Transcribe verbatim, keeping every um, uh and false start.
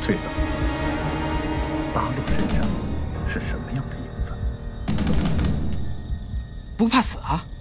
翠嫂，八路身上是什么样的影子？ 不怕死啊？